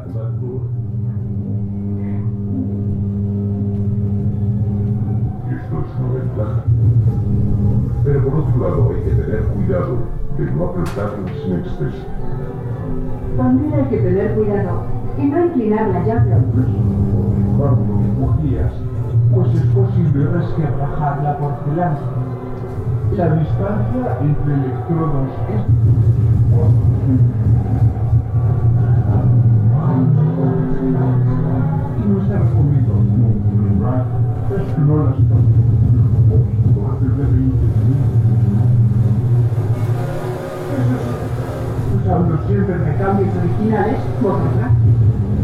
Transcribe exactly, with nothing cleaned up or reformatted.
Esto es una ventaja. Pero por otro lado hay que tener cuidado de no apretarlo sin exceso. También hay que tener cuidado y no inclinar la llave. Cuando bujías, pues es posible resquebrajar la porcelana. La distancia entre electrodos es